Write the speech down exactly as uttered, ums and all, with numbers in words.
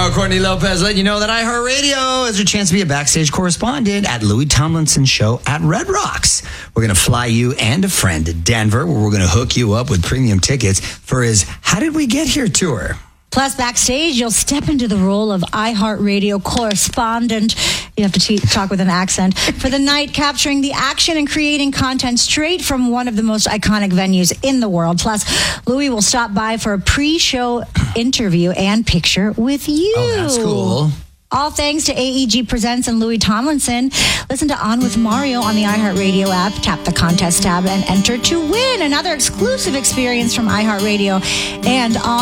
Courtney Lopez letting you know that iHeartRadio is your chance to be a backstage correspondent at Louis Tomlinson's show at Red Rocks. We're going to fly you and a friend to Denver, where we're going to hook you up with premium tickets for his How Did We Get Here tour. Plus, backstage, you'll step into the role of iHeartRadio correspondent. You have to te- talk with an accent. For the night, capturing the action and creating content straight from one of the most iconic venues in the world. Plus, Louis will stop by for a pre-show interview and picture with you. Oh, that's cool. All thanks to A E G Presents and Louis Tomlinson. Listen to On With Mario on the iHeartRadio app. Tap the contest tab and enter to win another exclusive experience from iHeartRadio and on